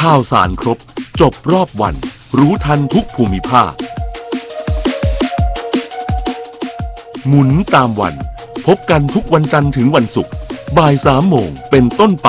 ข่าวสารครบจบรอบวันรู้ทันทุกภูมิภาคหมุนตามวันพบกันทุกวันจันทร์ถึงวันศุกร์บ่าย 3 โมงเป็นต้นไป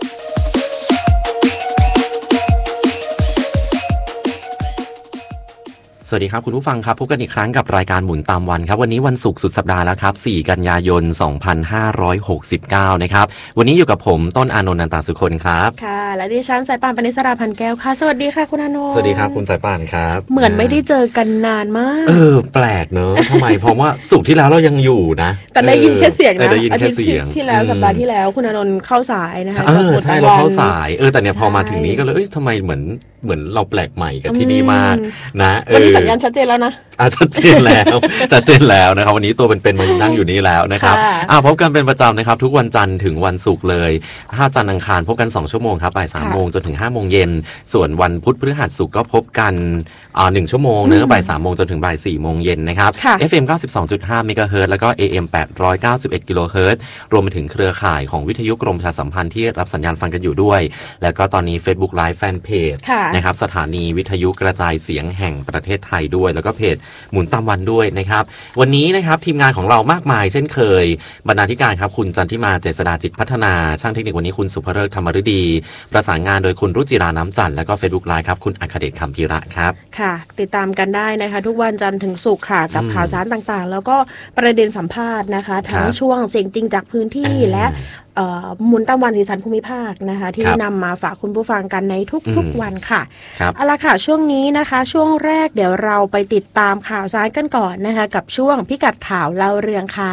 สวัสดีครับคุณผู้ฟังครับพบกันอีกครั้งกับรายการหมุนตามวันครับวันนี้วันศุกร์สุดสัปดาห์แล้วครับ4กันยายน2569นะครับวันนี้อยู่กับผมต้นอานนท์ นันตสุคนครับค่ะและดิฉันสายป่าน ปณิสราพันแก้วค่ะสวัสดีค่ะคุณอานนท์สวัสดีครับคุณสายป่านครับเหมือนไม่ได้เจอกันนานมากแปลกเนอะทำไมเพราะว่าศุกร์ที่แล้วเรายังอยู่นะแต่ได้ยินแค่เสียงนะได้ยินแค่เสียงที่แล้วสัปดาห์ที่แล้วคุณอานนท์เข้าสายนะคะใช่เราเข้าสายแต่เนี่ยพอมาถึงนี้ก็เลยทำไมเหมือนเราแปลกใหม่กับที่นี่มากนะวันนี้สัญญาณชัดเจนแล้วนะชัดเจนแล้วนะครับวันนี้ตัวเป็นมานั่งอยู่นี่แล้วนะครับพบกันเป็นประจำนะครับทุกวันจันทร์ถึงวันศุกร์เลยถ้าจันทร์อังคารพบกัน2ชั่วโมงครับบ่าย 3 โมงจนถึง 5 โมงเย็นส่วนวันพุธพฤหัสศุกร์ก็พบกัน1 ชั่วโมงบ่าย 3 โมงจนถึงบ่าย 4 โมงเย็นนะครับ FM 92.5 เมกะเฮิรตซ์แล้วก็ AM 891 กิโลเฮิรตซ์รวมไปถึงเครือข่ายของวิทยุกรมประชาสัมพันธ์ที่รับสัญญาณฟังกันอยู่ด้วยแล้วก็ตอนนี้ Facebook Live Fanpage นะครับสถานีวิทยุกระจายเสียงแห่งประเทศไทยด้วยแล้วก็เพจหมุนตามวันด้วยนะครับวันนี้นะครับทีมงานของเรามากมายเช่นเคยบรรณาธิการครับคุณจันทิมาเจษฎาจิตพัฒนาช่างเทคนิควันนี้คุณสุภเริศธรรมฤดีประสานงานโดยคุณรุจิราน้ำจันทร์แล้วก็ Facebook Live ครับคุณอัครเดชคำพีระครับค่ะติดตามกันได้นะคะทุกวันจันทร์ถึงศุกร์ค่ะกับข่าวสารต่างๆแล้วก็ประเด็นสัมภาษณ์นะคะทั้งช่วงเสียงจริงจากพื้นที่และหมุนตามวันสีสันภูมิภาคนะคะที่นำมาฝากคุณผู้ฟังกันในทุกๆวันค่ะเอาละค่ะช่วงนี้นะคะช่วงแรกเดี๋ยวเราไปติดตามข่าวสารกันก่อนนะคะกับช่วงพิกัดข่าวเล่าเรื่องค่ะ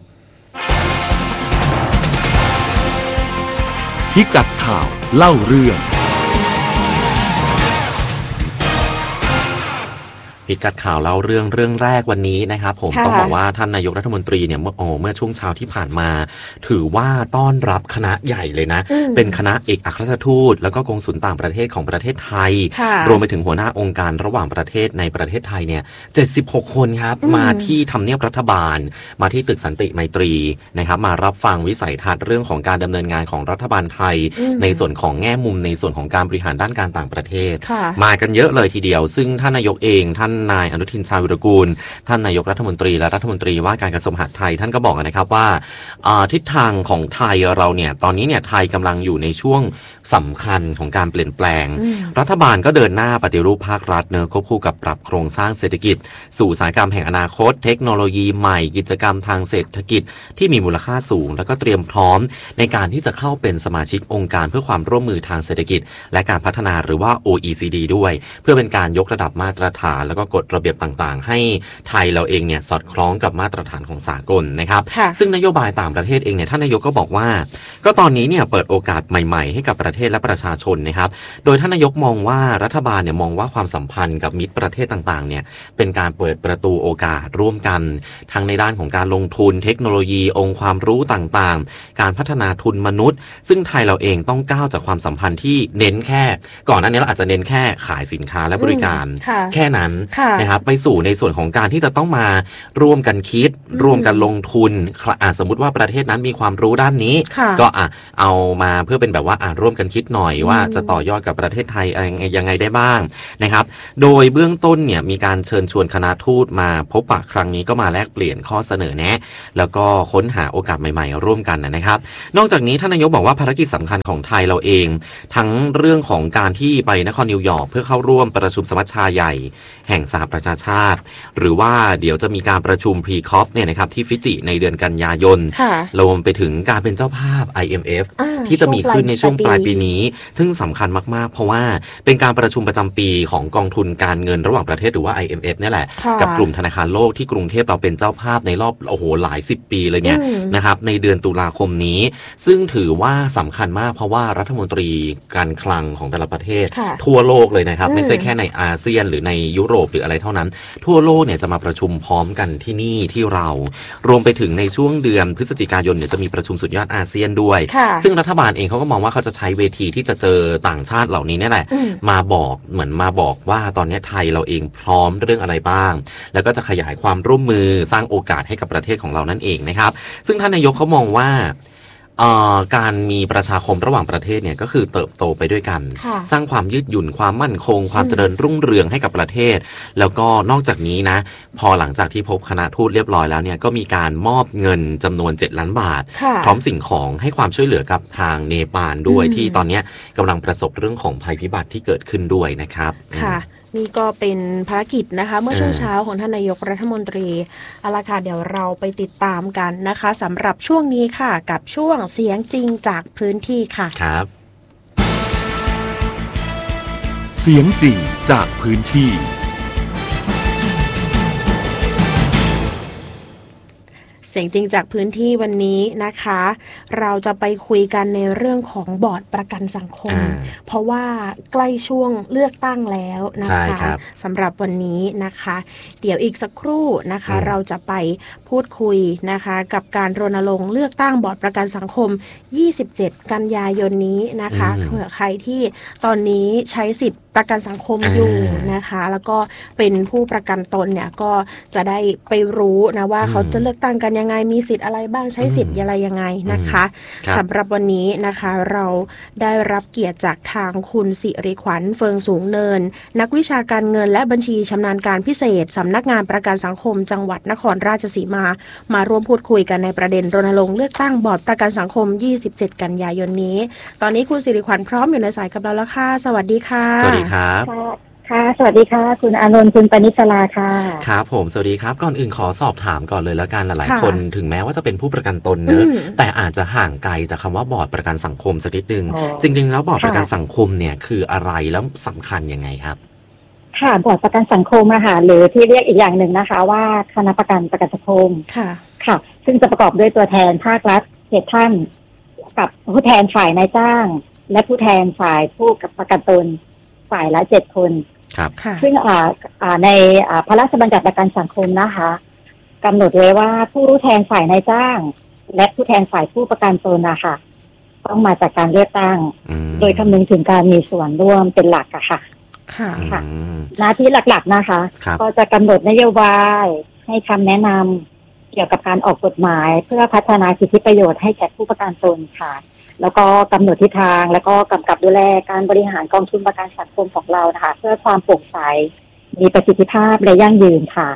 พิกัดข่าวเล่าเรื่องพิกัดข่าวเล่าเรื่องแรกวันนี้นะครับผมต้องบอกว่าท่านนายกรัฐมนตรีเนี่ยเมื่อช่วงเช้าที่ผ่านมาถือว่าต้อนรับคณะใหญ่เลยนะเป็นคณะเอกอัครราชทูตแล้วก็กงสุลต่างประเทศของประเทศไทยรวมไปถึงหัวหน้าองค์การระหว่างประเทศในประเทศไทยเนี่ย76 คนครับมาที่ทำเนียบรัฐบาลมาที่ตึกสันติไมตรีนะครับมารับฟังวิสัยทัศน์เรื่องของการดำเนินงานของรัฐบาลไทยในส่วนของแง่มุมในส่วนของการบริหารด้านการต่างประเทศมากันเยอะเลยทีเดียวซึ่งท่านนายกเองท่านนายอนุทินชาญวิรากูลท่านนายกรัฐมนตรีและรัฐมนตรีว่าการกระทรวงมหาดไทยท่านก็บอกนะครับว่าทิศทางของไทยเราเนี่ยตอนนี้เนี่ยไทยกำลังอยู่ในช่วงสำคัญของการเปลี่ยนแปลงรัฐบาลก็เดินหน้าปฏิรูปภาครัฐเนอะควบคู่กับปรับโครงสร้างเศรษฐกิจสู่อุตสาหกรรมแห่งอนาคตเทคโนโลยีใหม่กิจกรรมทางเศรษฐกิจที่มีมูลค่าสูงแล้วก็เตรียมพร้อมในการที่จะเข้าเป็นสมาชิกองค์การเพื่อความร่วมมือทางเศรษฐกิจและการพัฒนาหรือว่า OECD ด้วยเพื่อเป็นการยกระดับมาตรฐานแล้วก็กฎระเบียบต่างๆให้ไทยเราเองเนี่ยสอดคล้องกับมาตรฐานของสากลนะครับซึ่งนโยบายต่างประเทศเองเนี่ยท่านนายกก็บอกว่าก็ตอนนี้เนี่ยเปิดโอกาสใหม่ๆให้กับประเทศและประชาชนนะครับโดยท่านนายกมองว่ารัฐบาลเนี่ยมองว่าความสัมพันธ์กับมิตรประเทศต่างๆเนี่ยเป็นการเปิดประตูโอกาสร่วมกันทั้งในด้านของการลงทุนเทคโนโลยีองค์ความรู้ต่างๆการพัฒนาทุนมนุษย์ซึ่งไทยเราเองต้องก้าวจากความสัมพันธ์ที่เน้นแค่ก่อนหน้านี้เราอาจจะเน้นแค่ขายสินค้าและบริการแค่นั้นนะครับไปสู่ในส่วนของการที่จะต้องมาร่วมกันคิดร่วมกันลงทุนสมมุติว่าประเทศนั้นมีความรู้ด้านนี้ก็เอามาเพื่อเป็นแบบว่าร่วมกันคิดหน่อยว่าจะต่อยอดกับประเทศไทยยังไงได้บ้างนะครับโดยเบื้องต้นเนี่ยมีการเชิญชวนคณะทูตมาพบปะครั้งนี้ก็มาแลกเปลี่ยนข้อเสนอแนะแล้วก็ค้นหาโอกาสใหม่ๆร่วมกันนะครับนอกจากนี้ท่านนายกบอกว่าภารกิจสำคัญของไทยเราเองทั้งเรื่องของการที่ไปนครนิวยอร์กเพื่อเข้าร่วมประชุมสมัชชาใหญ่แห่งสหประชาชาติหรือว่าเดี๋ยวจะมีการประชุม Pre-COP เนี่ยนะครับที่ฟิจิในเดือนกันยายนรวมไปถึงการเป็นเจ้าภาพ IMF ที่จะมีขึ้นในช่วงปลายปีนี้ซึ่งสำคัญมากๆเพราะว่าเป็นการประชุมประจำปีของกองทุนการเงินระหว่างประเทศหรือว่า IMF นี่แหละกับกลุ่มธนาคารโลกที่กรุงเทพเราเป็นเจ้าภาพในรอบหลาย10ปีเลยเนี่ยนะครับในเดือนตุลาคมนี้ซึ่งถือว่าสำคัญมากเพราะว่ารัฐมนตรีการคลังของแต่ละประเทศทั่วโลกเลยนะครับไม่ใช่แค่ในอาเซียนหรือในยุโรปหรืออะไรเท่านั้นทั่วโลกเนี่ยจะมาประชุมพร้อมกันที่นี่ที่เรารวมไปถึงในช่วงเดือนพฤศจิกายนเนี่ยจะมีประชุมสุดยอดอาเซียนด้วยซึ่งรัฐบาลเองเขาก็มองว่าเขาจะใช้เวทีที่จะเจอต่างชาติเหล่านี้นี่แหละมาบอกว่าตอนนี้ไทยเราเองพร้อมเรื่องอะไรบ้างแล้วก็จะขยายความร่วมมือสร้างโอกาสให้กับประเทศของเรานั่นเองนะครับซึ่งท่านนายกเขามองว่าการมีประชาคมระหว่างประเทศเนี่ยก็คือเติบโตไปด้วยกันสร้างความยืดหยุ่นความมั่นคงความเจริญรุ่งเรืองให้กับประเทศแล้วก็นอกจากนี้นะพอหลังจากที่พบคณะทูตเรียบร้อยแล้วเนี่ยก็มีการมอบเงินจำนวน7 ล้านบาทพร้อมสิ่งของให้ความช่วยเหลือกับทางเนปาลด้วยที่ตอนนี้กำลังประสบเรื่องของภัยพิบัติที่เกิดขึ้นด้วยนะครับค่ะนี่ก็เป็นภารกิจนะคะเมื่อช่วงเช้าของท่านนายกรัฐมนตรีเอาล่ะค่ะเดี๋ยวเราไปติดตามกันนะคะสำหรับช่วงนี้ค่ะกับช่วงเสียงจริงจากพื้นที่ค่ะครับเสียงจริงจากพื้นที่เสียงจริงจากพื้นที่วันนี้นะคะเราจะไปคุยกันในเรื่องของบอร์ดประกันสังคมเพราะว่าใกล้ช่วงเลือกตั้งแล้วนะคะสำหรับวันนี้นะคะเดี๋ยวอีกสักครู่นะคะเราจะไปพูดคุยนะคะกับการรณรงค์เลือกตั้งบอร์ดประกันสังคม27 กันยายนนี้นะคะเผื่อใครที่ตอนนี้ใช้สิทธิ์ประกันสังคมอยู่นะคะแล้วก็เป็นผู้ประกันตนเนี่ยก็จะได้ไปรู้นะว่าเขาจะเลือกตั้งกันยังไงมีสิทธิ์อะไรบ้างใช้สิทธิ์อะไรยังไงนะคะสำหรับวันนี้นะคะเราได้รับเกียรติจากทางคุณสิริขวัญเฟิงสูงเนินนักวิชาการเงินและบัญชีชำนาญการพิเศษสำนักงานประกันสังคมจังหวัดนครราชสีมาร่วมพูดคุยกันในประเด็นรณรงค์เลือกตั้งบอร์ดประกันสังคม27 กันยายนนี้ตอนนี้คุณสิริขวัญพร้อมอยู่ในสายกับเราแล้วค่ะสวัสดีค่ะสวัสดีครับค่ะสวัสดีค่ะคุณอานนท์คุณปณิชลาค่ะครับผมสวัสดีครับก่อนอื่นขอสอบถามก่อนเลยแล้วกันหลายๆคนถึงแม้ว่าจะเป็นผู้ประกันตนเนอะแต่อาจจะห่างไกลจากคำว่าบอร์ดประกันสังคมสักนิดนึงจริงๆแล้วบอร์ดประกันสังคมเนี่ยคืออะไรแล้วสำคัญยังไงครับค่ะบอร์ดประกันสังคมค่ะหรือที่เรียกอีกอย่างหนึ่งนะคะว่าคณะประกันสังคมค่ะซึ่งจะประกอบด้วยตัวแทนภาครัฐ7 ท่านกับผู้แทนฝ่ายนายจ้างและผู้แทนฝ่ายผู้ประกันตนฝ่ายละ7 คนครับซึ่งในพระราชบัญญัติประกันสังคมนะคะกำหนดไว้ว่าผู้แทนฝ่ายนายจ้างและผู้แทนฝ่ายผู้ประกันตนนะคะต้องมาจากการเลือกตั้งโดยคำนึงถึงการมีส่วนร่วมเป็นหลักค่ะหน้าที่หลักๆนะคะก็จะกำหนดนโยบายให้คำแนะนำเกี่ยวกับการออกกฎหมายเพื่อพัฒนาสิทธิประโยชน์ให้แก่ผู้ประกันตนค่ะแล้วก็กำหนดทิศทางแล้วก็กำกับดูแลการบริหารกองทุนประกันสังคมของเรานะคะเพื่อความโปร่งใสมีประสิทธิภาพและยั่งยืนค่ะ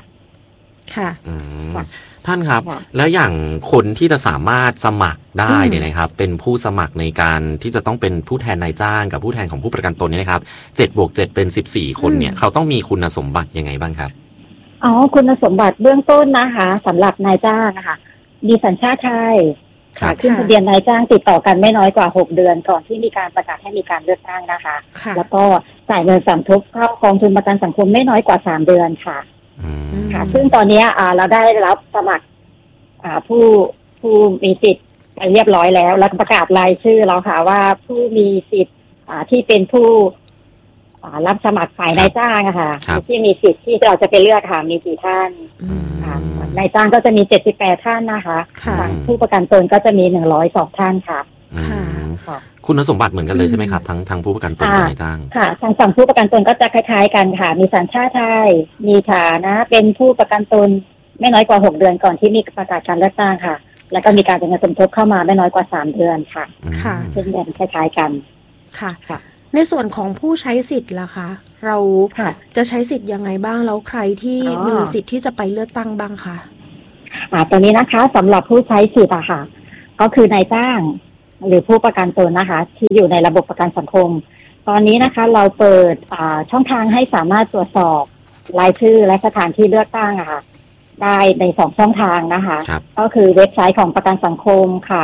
ท่านครับแล้วอย่างคนที่จะสามารถสมัครได้เนี่ยนะครับเป็นผู้สมัครในการที่จะต้องเป็นผู้แทนนายจ้างกับผู้แทนของผู้ประกันตนเนี่ยนะครับ7+7เป็น14 คนเนี่ยเขาต้องมีคุณสมบัติยังไงบ้างครับคุณสมบัติเบื้องต้นนะคะสำหรับนายจ้างนะคะมีสัญชาติไทยขึ้นทะเบียนนายจ้างติดต่อกันไม่น้อยกว่า6 เดือนก่อนที่มีการประกาศให้มีการเลือกตั้งนะคะแล้วก็จ่ายเงินสมทบเข้ากองทุนประกันสังคมไม่น้อยกว่า3 เดือนค่ะซึ่งตอนนี้เราได้รับสมัครผู้มีสิทธิ์ไปเรียบร้อยแล้วแล้วประกาศรายชื่อแล้วค่ะว่าผู้มีสิทธิ์ที่เป็นผู้รับสมัครฝ่ายนายจ้างค่ะที่มีสิทธิ์ที่เราจะไปเลือกค่ะมีกี่ท่านนายจ้างก็จะมี78 ท่านนะคะผู้ประกันตนก็จะมี102 ท่านค่ะคุณสมบัติเหมือนกันเลยใช่ไหมครับทั้งผู้ประกันตนกับนายจ้างค่ะทางฝั่งผู้ประกันตนก็จะคล้ายๆกันค่ะมีสัญชาติไทยมีฐานะเป็นผู้ประกันตนไม่น้อยกว่า6 เดือนก่อนที่มีประกาศการเลือกตั้งค่ะแล้วก็มีการจ่ายเงินสมทบเข้ามาไม่น้อยกว่า3 เดือนค่ะเช่นกันคล้ายๆกันค่ะในส่วนของผู้ใช้สิทธิ์ล่ะคะเราจะใช้สิทธิ์ยังไงบ้างแล้วใครที่มีสิทธิ์ที่จะไปเลือกตั้งบ้างคะตอนนี้นะคะสำหรับผู้ใช้สิทธิ์ค่ะก็คือนายจ้างหรือผู้ประกันตนนะคะที่อยู่ในระบบประกันสังคมตอนนี้นะคะเราเปิดช่องทางให้สามารถตรวจสอบรายชื่อและสถานที่เลือกตั้งค่ะได้ใน2 ช่องทางนะคะก็คือเว็บไซต์ของประกันสังคมค่ะ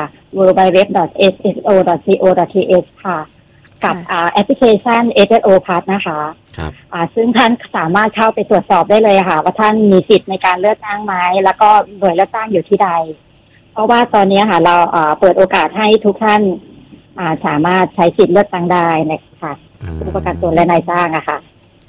www.sso.co.th ค่ะกับแอปพลิเคชัน SSO Plus นะคะซึ่งท่านสามารถเข้าไปตรวจสอบได้เลยค่ะว่าท่านมีสิทธิ์ในการเลือกตั้งไหมแล้วก็หน่วยเลือกตั้งอยู่ที่ใดเพราะว่าตอนนี้ค่ะเราเปิดโอกาสให้ทุกท่านสามารถใช้สิทธิ์เลือกตั้งได้นะคะผู้ประกันตนและนายจ้างอะค่ะ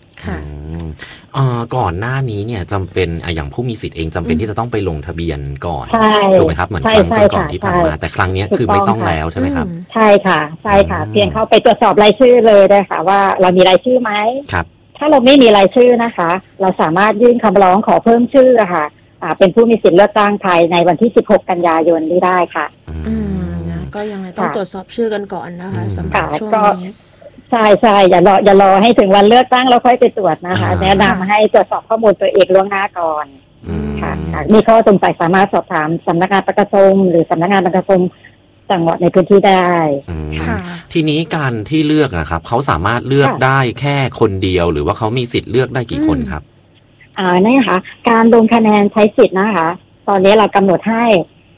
ก่อนหน้านี้เนี่ยจำเป็นอย่างผู้มีสิทธิ์เองจำเป็นที่จะต้องไปลงทะเบียนก่อนถูกไหมครับเหมือนครั้งก่อนที่ผ่านมาแต่ครั้งนี้คือไม่ต้องแล้วใช่ไหมครับใช่ค่ะเพียงเข้าไปตรวจสอบรายชื่อเลยได้ค่ะว่าเรามีรายชื่อไหมครับถ้าเราไม่มีรายชื่อนะคะเราสามารถยื่นคำร้องขอเพิ่มชื่อค่ะเป็นผู้มีสิทธิ์เลือกตั้งภายในวันที่16 กันยายนนี้ได้ค่ะก็ยังไงต้องตรวจสอบชื่อกันก่อนนะคะสำหรับช่วงนี้ใช่อย่ารอให้ถึงวันเลือกตั้งแล้วค่อยไปตรวจนะคะแนะนำให้ตรวจสอบข้อมูลตัวเองล่วงหน้าก่อนค่ะมีข้อสงสัยสามารถสอบถามสำนักงานประกันสังคมหรือสำนักงานประกันสังคมจังหวัดในพื้นที่ได้ทีนี้การที่เลือกนะครับเขาสามารถเลือกได้แค่คนเดียวหรือว่าเขามีสิทธิ์เลือกได้กี่คนครับนี่ค่ะการลงคะแนนใช้สิทธิ์นะคะตอนนี้เรากำหนดให้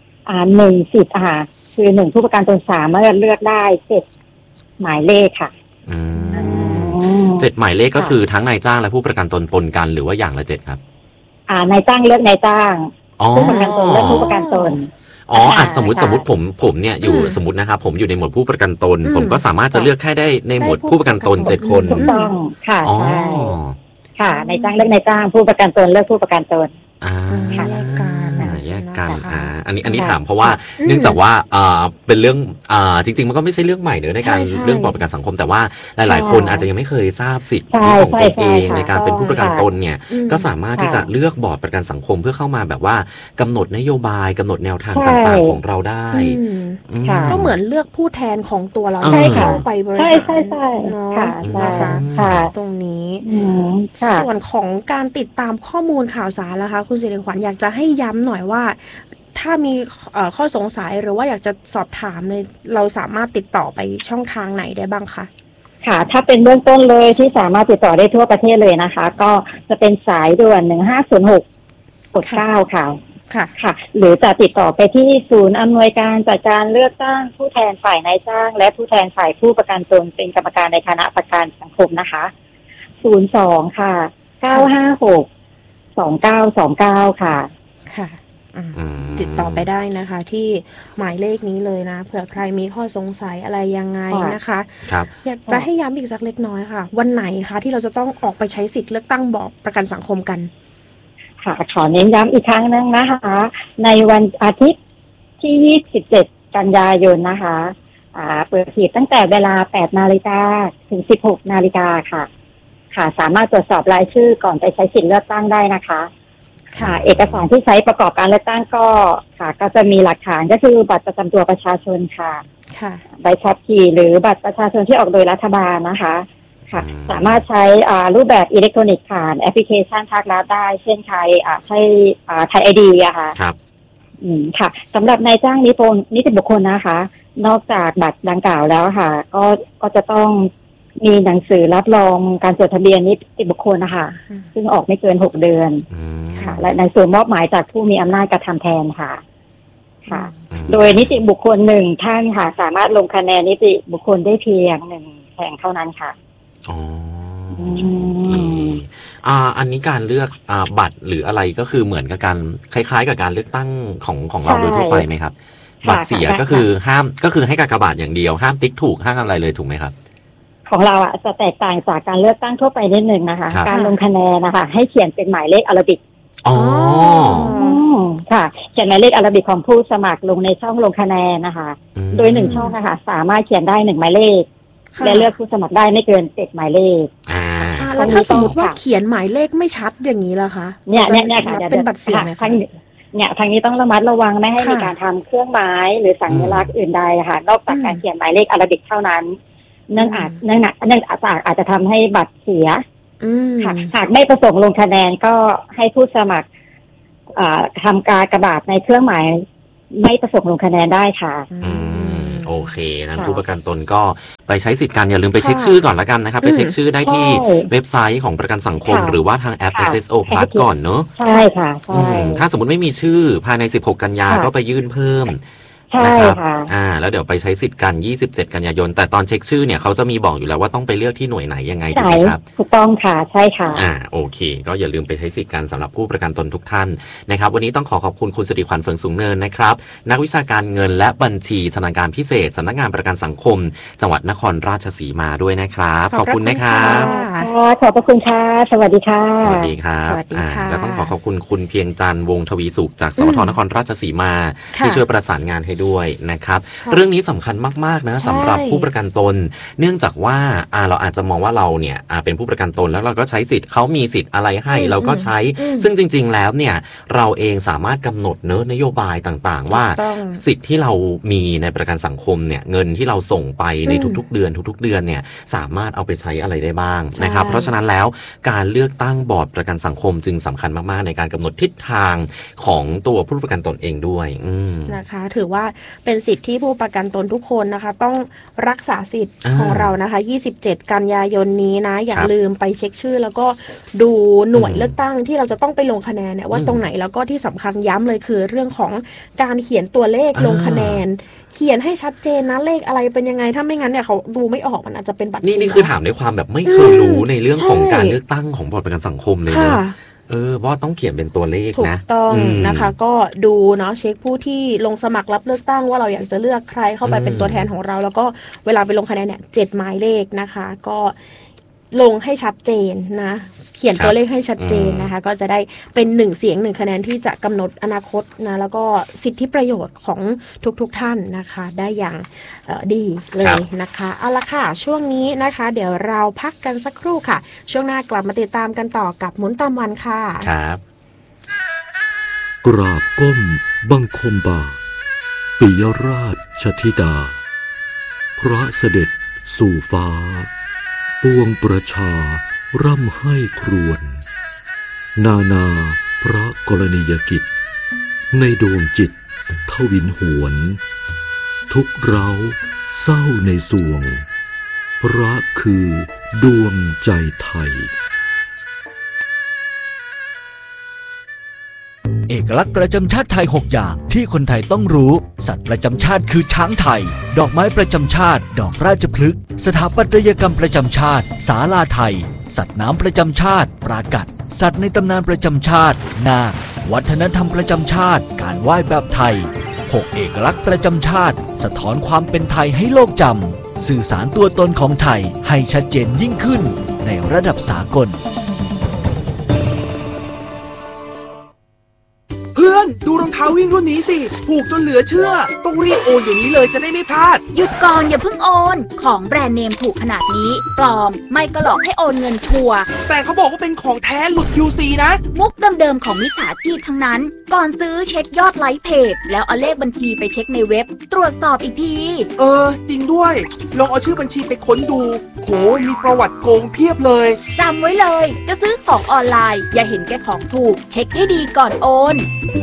1 สิทธิ์คือ1ผู้ประกันตนสามารถเลือกได้7หมายเลขค่ะ 7หมายเลขก็คือทั้งนายจ้างและผู้ประกันตนปนกันหรือว่าอย่างละ7ครับนายจ้างเลือกนายจ้างผู้ประกันตนเลือกผู้ประกันตนสมมติผมเนี่ยอยู่สมมตินะครับผมอยู่ในหมวดผู้ประกันตนผมก็สามารถจะเลือกแค่ได้ในหมวดผู้ประกันตน7คนถูกต้องค่ะใช่ค่ะนายจ้างเลือกนายจ้างผู้ประกันตนเลือกผู้ประกันตนแยกกันอันนี้ถามเพราะว่าเนื่องจากว่าเป็นเรื่องจริงๆมันก็ไม่ใช่เรื่องใหม่เนอะในการเรื่องประกันสังคมแต่ว่าหลายๆคนอาจจะยังไม่เคยทราบสิทธิของตัวเองในการเป็นผู้ประกันตนเนี่ยก็สามารถที่จะเลือกบอร์ดประกันสังคมเพื่อเข้ามาแบบว่ากำหนดนโยบายกำหนดแนวทางต่างๆของเราได้ก็เหมือนเลือกผู้แทนของตัวเราเข้าไปบริหารใช่ค่ะตรงนี้ส่วนของการติดตามข้อมูลข่าวสารล่ะคะคุณสิริขวัญอยากจะให้ย้ำหน่อยว่าถ้ามีข้อสงสัยหรือว่าอยากจะสอบถามเลยเราสามารถติดต่อไปช่องทางไหนได้บ้างคะค่ะถ้าเป็นเบื้องต้นเลยที่สามารถติดต่อได้ทั่วประเทศเลยนะคะก็จะเป็นสายด่วน1506กด9ค่ะหรือจะติดต่อไปที่ศูนย์อำนวยการจัดการเลือกตั้งผู้แทนฝ่ายนายจ้างและผู้แทนฝ่ายผู้ประกันตนเป็นกรรมการในคณะประกันสังคมนะคะ02ค่ะ956 2929ค่ะติดต่อไปได้นะคะที่หมายเลขนี้เลยนะเผื่อใครมีข้อสงสัยอะไรยังไงนะคะอยากจะให้ย้ำอีกสักเล็กน้อยค่ะวันไหนคะที่เราจะต้องออกไปใช้สิทธิ์เลือกตั้งบอร์ดประกันสังคมกันค่ะขอเน้นย้ำอีกครั้งนึงนะคะในวันอาทิตย์ที่27กันยายนนะคะเปิดหีบตั้งแต่เวลา 8 นาฬิกาถึง 16 นาฬิกาค่ะสามารถตรวจสอบรายชื่อก่อนไปใช้สิทธิ์เลือกตั้งได้นะคะค่ะเอกสารที่ใช้ประกอบการเลือกตั้งก็จะมีหลักฐานก็คือบัตรประจำตัวประชาชนค่ะใบขับขี่หรือบัตรประชาชนที่ออกโดยรัฐบาลนะคะค่ะสามารถใช้รูปแบบอิเล็กทรอนิกส์ผ่านแอปพลิเคชันภาครัฐได้เช่นใช้ไทย ID อะค่ะครับค่ะสำหรับนายจ้างนิติบุคคลนะคะนอกจากบัตรดังกล่าวแล้วค่ะก็จะต้องมีหนังสือรับรองการจดทะเบียนนิติบุคคลนะคะซึ่งออกไม่เกิน6 เดือนค่ะและหนังสือมอบหมายจากผู้มีอำนาจกระทำแทนค่ะโดยนิติบุคคล1ท่านค่ะสามารถลงคะแนนนิติบุคคลได้เพียง1แห่งเท่านั้นค่ะอันนี้การเลือกบัตรหรืออะไรก็คือเหมือนกับการคล้ายๆกับการเลือกตั้งของเราโดยทั่วไปไหมครับบัตรเสียก็คือห้ามก็คือให้กากบาทอย่างเดียวห้ามติ๊กถูกห้ามอะไรเลยถูกไหมครับของเราจะแตกต่างจากการเลือกตั้งทั่วไปนิดนึงนะคะการลงคะแนนนะคะให้เขียนเป็นหมายเลขอาราบิกค่ะเขียนหมายเลขอาราบิกของผู้สมัครลงในช่องลงคะแนนนะคะโดย1ช่องนะคะสามารถเขียนได้1หมายเลขและเลือกผู้สมัครได้ไม่เกิน7หมายเลขแล้วถ้าสมมติว่าเขียนหมายเลขไม่ชัดอย่างนี้ล่ะคะเนี่ยค่ะเป็นบัตรเสียไหมคะเนี่ยทางนี้ต้องระมัดระวังไม่ให้มีการทำเครื่องหมายหรือสัญลักษณ์อื่นใดค่ะนอกจากการเขียนหมายเลขอาราบิกเท่านั้นเนื่องอาจจะทำให้บัตรเสียค่ะหากไม่ประสงค์ลงคะแนนก็ให้ผู้สมัครทำกากบาทในเครื่องหมายไม่ประสงค์ลงคะแนนได้ค่ะโอเคนั้นผู้ประกันตนก็ไปใช้สิทธิ์กันอย่าลืมไปเช็คชื่อก่อนละกันนะครับไปเช็คชื่อได้ที่เว็บไซต์ของประกันสังคมหรือว่าทางแอป SSO Plus ก่อนเนอะใช่ค่ะถ้าสมมติไม่มีชื่อภายใน16กันยาก็ไปยื่นเพิ่มนะครับแล้วเดี๋ยวไปใช้สิทธิ์กัน27กันยายนแต่ตอนเช็คชื่อเนี่ยเขาจะมีบอกอยู่แล้วว่าต้องไปเลือกที่หน่วยไหนยังไงถูกไหมครับถูกต้องค่ะใช่ค่ะโอเคก็อย่าลืมไปใช้สิทธิ์กันสำหรับผู้ประกันตนทุกท่านนะครับวันนี้ต้องขอบคุณคุณสิริขวัญเฟืองสูงเนินนะครับนักวิชาการเงินและบัญชีชำนาญการพิเศษสำนักงานประกันสังคมจังหวัดนครราชสีมาด้วยนะครับขอบคุณนะครับขอบคุณค่ะสวัสดีค่ะสวัสดีครับแล้วต้องขอบคุณคุณเพียงจันทร์วงทวีสุขจากสวทนครราชสีมาที่ช่วยประสานงานให้ด้วยนะครับเรื่องนี้สำคัญมากๆนะสำหรับผู้ประกันตนเนื่องจากว่าเราอาจจะมองว่าเราเนี่ยเป็นผู้ประกันตนแล้วเราก็ใช้สิทธิ์เขามีสิทธิ์อะไรให้เราก็ใช้ซึ่งจริงๆแล้วเนี่ยเราเองสามารถกำหนดนโยบายต่างๆว่าสิทธิ์ที่เรามีในประกันสังคมเนี่ยเงินที่เราส่งไปในทุกๆเดือนเนี่ยสามารถเอาไปใช้อะไรได้บ้างนะครับเพราะฉะนั้นแล้วการเลือกตั้งบอร์ดประกันสังคมจึงสำคัญมากๆในการกำหนดทิศทางของตัวผู้ประกันตนเองด้วยนะคะถือว่าเป็นสิทธิที่ผู้ประกันตนทุกคนนะคะต้องรักษาสิทธิ์ของเรานะคะ27กันยายนนี้นะอย่าลืมไปเช็คชื่อแล้วก็ดูหน่วยเลือกตั้งที่เราจะต้องไปลงคะแนนเนี่ยว่าตรงไหนแล้วก็ที่สำคัญย้ำเลยคือเรื่องของการเขียนตัวเลขลงคะแนนเขียนให้ชัดเจนนะเลขอะไรเป็นยังไงถ้าไม่งั้นเนี่ยเขาดูไม่ออกมันอาจจะเป็นบัตรนี่คือถามในความแบบไม่เคยรู้ในเรื่องของการเลือกตั้งของบอร์ดประกันสังคมเลยนะเพราะต้องเขียนเป็นตัวเลขนะถูกต้องนะคะก็ดูเนาะเช็คผู้ที่ลงสมัครรับเลือกตั้งว่าเราอยากจะเลือกใครเข้าไปเป็นตัวแทนของเราแล้วก็เวลาไปลงคะแนนเนี่ย7หมายเลขนะคะก็ลงให้ชัดเจนนะเขียนตัวเลขให้ชัดเจนนะคะก็จะได้เป็น1เสียง1คะแนนที่จะกำหนดอนาคตนะแล้วก็สิทธิประโยชน์ของทุกท่านนะคะได้อย่างดีเลยนะคะเอาละค่ะช่วงนี้นะคะเดี๋ยวเราพักกันสักครู่ค่ะช่วงหน้ากลับมาติดตามกันต่อกับหมุนตามวันค่ะครับกราบก้มบังคมบาทปิยราชธิดาพระเสด็จสู่ฟ้าปวงประชาร่ำให้ครวญนาพระกรณียกิจในดวงจิตทวินหวนทุกเร้าเศร้าในสวงพระคือดวงใจไทยเอกลักษณ์ประจำชาติไทย6อย่างที่คนไทยต้องรู้สัตว์ประจำชาติคือช้างไทยดอกไม้ประจำชาติดอกราชพฤกษ์สถาปัตยกรรมประจำชาติศาลาไทยสัตว์น้ำประจำชาติปรากัดสัตว์ในตำนานประจำชาตินาควัฒนธรรมประจำชาติการไหว้แบบไทย6เอกลักษณ์ประจำชาติสะท้อนความเป็นไทยให้โลกจำสื่อสารตัวตนของไทยให้ชัดเจนยิ่งขึ้นในระดับสากลเพื่อนดูรองเท้าวิ่งรุ่นนี้สิถูกจนเหลือเชื่อต้องรีบโอนเดี๋ยวนี้เลยจะได้ไม่พลาดหยุดก่อนอย่าเพิ่งโอนของแบรนด์เนมถูกขนาดนี้ปลอมไม่ก็หลอกให้โอนเงินชัวร์แต่เขาบอกว่าเป็นของแท้หลุด UC นะมุกเดิมๆของมิจฉาชีพทั้งนั้นก่อนซื้อเช็คยอดไลค์เพจแล้วเอาเลขบัญชีไปเช็คในเว็บตรวจสอบอีกทีจริงด้วยลองเอาชื่อบัญชีไปค้นดูโหมีประวัติโกงเพียบเลยจำไว้เลยจะซื้อของออนไลน์อย่าเห็นแก่ของถูกเช็คให้ดีก่อนโอน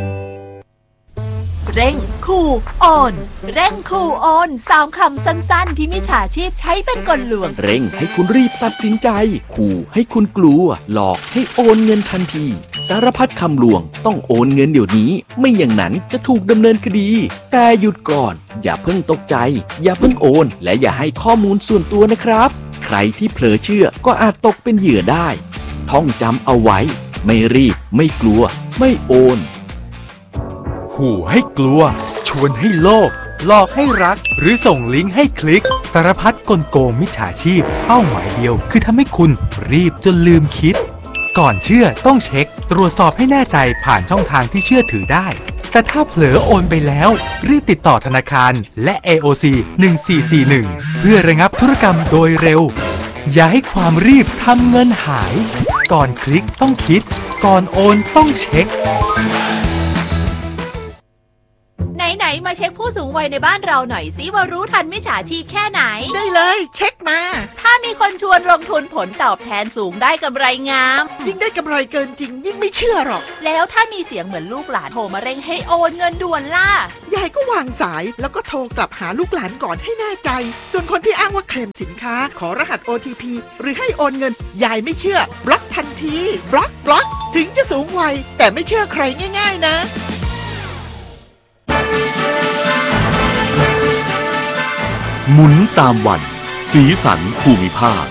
เร่งขู่โอนเร่งขู่โอน3คำสั้นๆที่มิจฉาชีพใช้เป็นกลลวงเร่งให้คุณรีบตัดสินใจขู่ให้คุณกลัวหลอกให้โอนเงินทันทีสารพัดคำลวงต้องโอนเงินเดี๋ยวนี้ไม่อย่างนั้นจะถูกดำเนินคดีแต่หยุดก่อนอย่าเพิ่งตกใจอย่าเพิ่งโอนและอย่าให้ข้อมูลส่วนตัวนะครับใครที่เผลอเชื่อก็อาจตกเป็นเหยื่อได้ท่องจำเอาไว้ไม่รีบไม่กลัวไม่โอนขู่ให้กลัวชวนให้โลภหลอกให้รักหรือส่งลิงก์ให้คลิกสารพัดกลโกงมิจฉาชีพเป้าหมายเดียวคือทำให้คุณรีบจนลืมคิดก่อนเชื่อต้องเช็คตรวจสอบให้แน่ใจผ่านช่องทางที่เชื่อถือได้แต่ถ้าเผลอโอนไปแล้วรีบติดต่อธนาคารและ AOC 1441เพื่อระงับธุรกรรมโดยเร็วอย่าให้ความรีบทำเงินหายก่อนคลิกต้องคิดก่อนโอนต้องเช็คไหนมาเช็คผู้สูงวัยในบ้านเราหน่อยสิว่ารู้ทันมิจฉาชีพแค่ไหนได้เลยเช็คมาถ้ามีคนชวนลงทุนผลตอบแทนสูงได้กำไรงามยิ่งได้กำไรเกินจริงยิ่งไม่เชื่อหรอกแล้วถ้ามีเสียงเหมือนลูกหลานโทรมาเร่งให้โอนเงินด่วนล่ะยายก็วางสายแล้วก็โทรกลับหาลูกหลานก่อนให้แน่ใจส่วนคนที่อ้างว่าเคลมสินค้าขอรหัส OTP หรือให้โอนเงินยายไม่เชื่อบล็อกทันทีบล็อกถึงจะสูงวัยแต่ไม่เชื่อใครง่ายๆนะหมุนตามวันสีสันภูมิภาค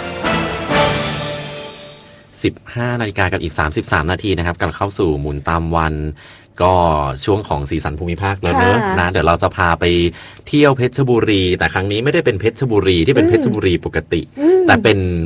15 นาฬิกากับอีก33 นาทีนะครับกำลังเข้าสู่หมุนตามวันก็ช่วงของสีสันภูมิภาคแล้วเนอะนะเดี๋ยวเราจะพาไปเที่ยวเพชรบุรีแต่ครั้งนี้ไม่ได้เป็นเพชรบุรีที่เป็นเพชรบุรีปกติแต่เป็นเพ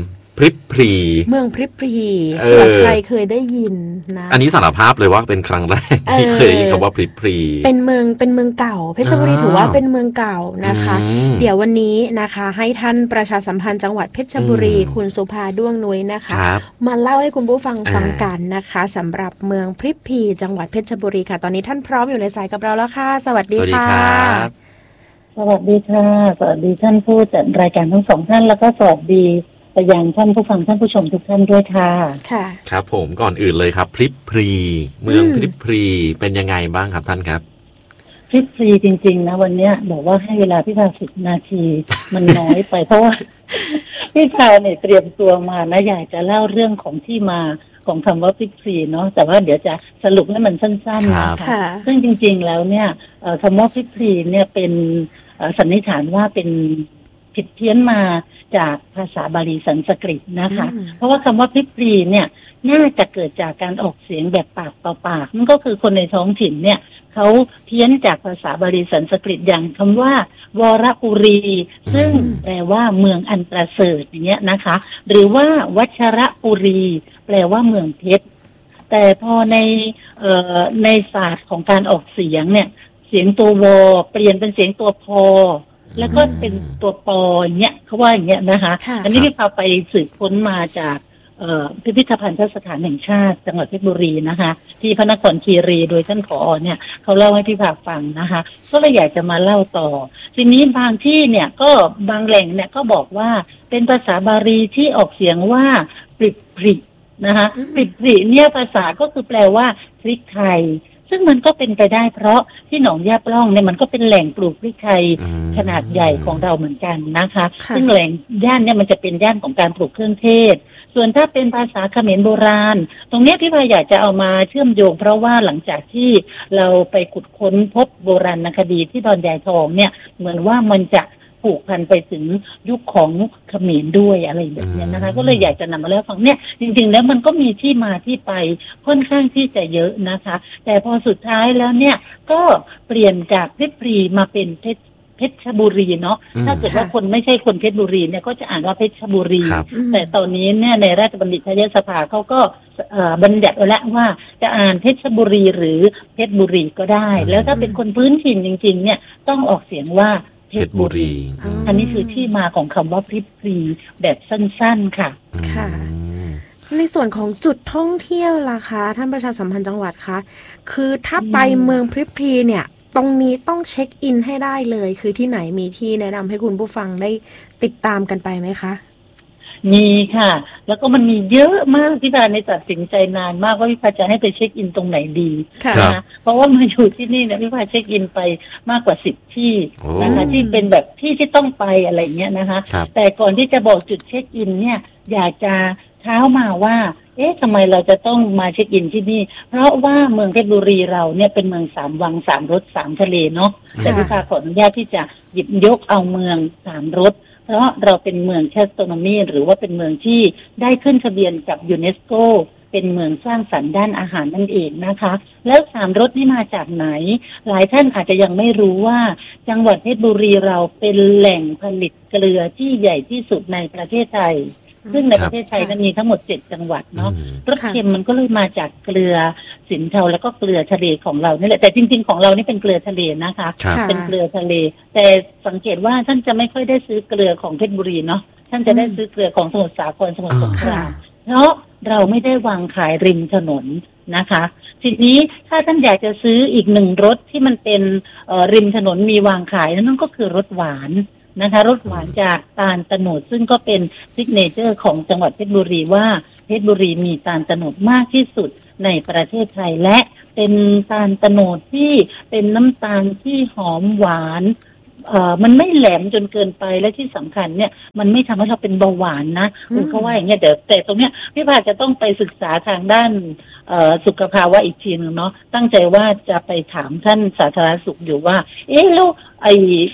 ริบพรีเมืองพริบพรีใครเคยได้ยินนะอันนี้สารภาพเลยว่าเป็นครั้งแรกที่เคยได้ยินคำว่าพริบพรีเป็นเมืองเก่าเพชรบุรีถือว่าเป็นเมืองเก่านะคะเดี๋ยววันนี้นะคะให้ท่านประชาสัมพันธ์จังหวัดเพชรบุรีคุณสุภาด้วงนุ้ยนะคะมาเล่าให้คุณผู้ฟังฟังกันนะคะสำหรับเมืองพริบพรีจังหวัดเพชรบุรีค่ะตอนนี้ท่านพร้อมอยู่ในสายกับเราแล้วค่ะสวัสดีค่ะสวัสดีค่ะสวัสดีท่านผู้จัดรายการทั้งสองท่านแล้วก็สวัสดีไปยังท่านผู้ฟังท่านผู้ชมทุกท่านด้วยค่ะค่ะครับผมก่อนอื่นเลยครับพริบพรีเมืองพริบพรีเป็นยังไงบ้างครับท่านครับพริบพรีจริงๆนะวันนี้บอกว่าให้เวลาพี่พา10 นาทีมันน้อยไป เพราะว่าพี่พาเนี่ยเตรียมตัวมานะอยากจะเล่าเรื่องของที่มาของคำว่าพริบพรีเนาะแต่ว่าเดี๋ยวจะสรุปให้มันสั้นๆนะคะซึ่งจริงๆแล้วเนี่ยคำว่าพริบพรีเนี่ยเป็นสันนิษฐานว่าเป็นผิดเพี้ยนมาจากภาษาบาลีสันสกฤตนะคะเพราะว่าคำว่าพริบพรีเนี่ยน่าจะเกิดจากการออกเสียงแบบปากต่อปากนั่นก็คือคนในท้องถิ่นเนี่ยเขาเพี้ยนจากภาษาบาลีสันสกฤตอย่างคำว่าวรปุรีซึ่งแปลว่าเมืองอันประเสริฐอย่างเงี้ยนะคะหรือว่าวัชรปุรีแปลว่าเมืองเพชรแต่พอในศาสตร์ของการออกเสียงเนี่ยเสียงตัววเปลี่ยนเป็นเสียงตัวพอแล้วก็เป็นตัวปออย่างเงี้ยเขาว่าอย่างเงี้ยนะคะอันนี้พี่พาไปสืบค้นมาจากพิพิธภัณฑ์สถานแห่งชาติจังหวัดเพชรบุรีนะคะที่พระนครคีรีโดยท่านผอ.เนี่ยเขาเล่าให้พี่พาฟังนะคะก็เลยอยากจะมาเล่าต่อทีนี้บางที่เนี่ยก็บางแหล่งเนี่ยก็บอกว่าเป็นภาษาบาลีที่ออกเสียงว่าปริบปรินะคะปริบปริเนี่ยภาษาก็คือแปลว่าพริกไทยซึ่งมันก็เป็นไปได้เพราะที่หนองยาปล่องเนี่ยมันก็เป็นแหล่งปลูกพริกไทยขนาดใหญ่ของเราเหมือนกันนะคะซึ่งแหล่งย่านเนี่ยมันจะเป็นย่านของการปลูกเครื่องเทศส่วนถ้าเป็นภาษาเขมรโบราณตรงนี้ที่พายอยากจะเอามาเชื่อมโยงเพราะว่าหลังจากที่เราไปขุดค้นพบโบราณคดีที่ดอนยายทองเนี่ยเหมือนว่ามันจะผูกพันไปถึงยุคของเขมรด้วยอะไรแบบนี้นะคะก็เลยอยากจะนำมาเล่าฟังเนี่ยจริงๆแล้วมันก็มีที่มาที่ไปค่อนข้างที่จะเยอะนะคะแต่พอสุดท้ายแล้วเนี่ยก็เปลี่ยนจากเพชรบุรีมาเป็นเพชรบุรีเนาะถ้าเกิดว่าคนไม่ใช่คนเพชรบุรีเนี่ยก็จะอ่านว่าเพชรบุรีแต่ตอนนี้เนี่ยในราชบัณฑิตยสภาเขาก็บัญญัติแล้วว่าจะอ่านเพชรบุรีหรือเพชรบุรีก็ได้แล้วถ้าเป็นคนพื้นถิ่นจริงๆเนี่ยต้องออกเสียงว่าเพชรบุรีอันนี้คือที่มาของคำว่าพริบพรีแบบสั้นๆค่ะค่ะในส่วนของจุดท่องเที่ยวล่ะคะท่านประชาสัมพันธ์จังหวัดคะคือถ้าไปเมืองพริบพรีเนี่ยตรงนี้ต้องเช็คอินให้ได้เลยคือที่ไหนมีที่แนะนำให้คุณผู้ฟังได้ติดตามกันไปไหมคะมีค่ะแล้วก็มันมีเยอะมากที่พาในตัดสินใจนานมากว่าพี่พาจะให้ไปเช็คอินตรงไหนดีนะเพราะว่ามาอยู่ที่นี่เนี่ยพี่พาเช็คอินไปมากกว่า10 ที่นะคะที่เป็นแบบที่ต้องไปอะไรเงี้ยนะคะแต่ก่อนที่จะบอกจุดเช็คอินเนี่ยอยากจะเท้ามาว่าทำไมเราจะต้องมาเช็คอินที่นี่เพราะว่าเมืองเพชรบุรีเราเนี่ยเป็นเมือง3 วัง 3 รส 3 ทะเลเนาะแต่พี่พาขออนุญาตที่จะหยิบยกเอาเมือง3 รสเพราะเราเป็นเมืองแคสโตรโนมีหรือว่าเป็นเมืองที่ได้ขึ้นทะเบียนกับยูเนสโกเป็นเมืองสร้างสรรค์ด้านอาหารนั่นเองนะคะแล้ว3 รสนี่มาจากไหนหลายท่านอาจจะยังไม่รู้ว่าจังหวัดเพชรบุรีเราเป็นแหล่งผลิตเกลือที่ใหญ่ที่สุดในประเทศไทยซึ่งในประเทศไทยนั้นมีทั้งหมด7 จังหวัดเนาะรสเค็มมันก็เลยมาจากเกลือสินเทาแล้วก็เกลือทะเลของเรานี่แหละแต่จริงๆของเรานี่เป็นเกลือทะเลนะคะเป็นเกลือทะเลแต่สังเกตว่าท่านจะไม่ค่อยได้ซื้อเกลือของเพชรบุรีเนาะท่านจะได้ซื้อเกลือของสมุทรสาครสมุทรสงครามเพราะเราไม่ได้วางขายริมถนนนะคะทีนี้ถ้าท่านอยากจะซื้ออีก1 รสที่มันเป็นริมถนนมีวางขายนั่นก็คือรสหวานนะคะรสหวานจากตาลตะโนดซึ่งก็เป็นซิกเนเจอร์ของจังหวัดเพชรบุรีว่าเพชรบุรีมีตาลตะโนดมากที่สุดในประเทศไทยและเป็นตาลตะโนดที่เป็นน้ำตาลที่หอมหวานมันไม่แหลมจนเกินไปและที่สำคัญเนี่ยมันไม่ทำให้เราเป็นเบาหวานนะเขาว่าอย่างเงี้ยแต่ตรงเนี้ยพี่พาจะต้องไปศึกษาทางด้านสุขภาวะอีกทีนึงเนาะตั้งใจว่าจะไปถามท่านสาธารณสุขอยู่ว่าแล้ว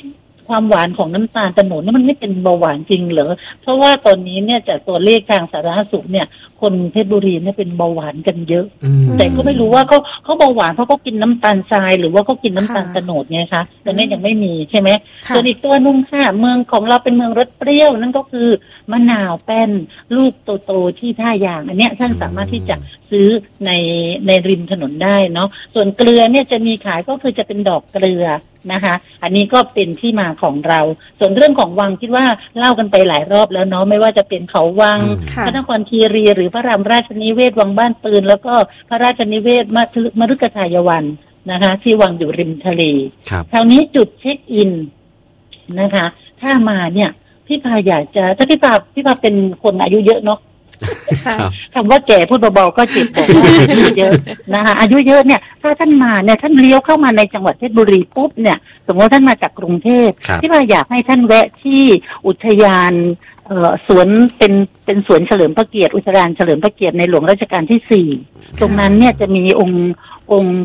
ความหวานของน้ำตาลโตนดนี่มันไม่เป็นเบาหวานจริงเหรอเพราะว่าตอนนี้เนี่ยจากตัวเลขทางสาธารณสุขเนี่ยคนเพชรบุรีเนี่ยเป็นเบาหวานกันเยอะแต่ก็ไม่รู้ว่าเขาเบาหวานเพราะเขากินน้ำตาลทรายหรือว่าเขากินน้ำตาลโตนดไงคะแต่นี่ยังไม่มีใช่ไหมส่วนอีกตัวนึงค่ะเมืองของเราเป็นเมืองรสเปรี้ยวนั่นก็คือมะนาวแป้นลูกโตๆที่ท่ายางอันเนี้ยท่านสามารถที่จะซื้อในริมถนนได้เนาะส่วนเกลือเนี่ยจะมีขายก็คือจะเป็นดอกเกลือนะคะอันนี้ก็เป็นที่มาของเราส่วนเรื่องของวังคิดว่าเล่ากันไปหลายรอบแล้วเนาะไม่ว่าจะเป็นเขาวังพระนครคีรีหรือพระรามราชนิเวศวังบ้านปืนแล้วก็พระราชนิเวศมฤคทายวันนะคะที่วังอยู่ริมทะเลคราวนี้จุดเช็คอินนะคะถ้ามาเนี่ยพี่พาอยากจะถ้าพี่พาเป็นคนอายุเยอะเนาะคำว่าแก่พูดเบาๆก็เจ็บบอกว่าอายุเยอะนะคะอายุเยอะเนี่ยถ้าท่านมาเนี่ยท่านเลี้ยวเข้ามาในจังหวัดเพชรบุรีปุ๊บเนี่ยสมมติท่านมาจากกรุงเทพพี่พาอยากให้ท่านแวะที่อุทยานสวนเป็นสวนเฉลิมพระเกียรติอุทยานเฉลิมพระเกียรติในหลวงรัชกาลที่4ตรงนั้นเนี่ยจะมีองค์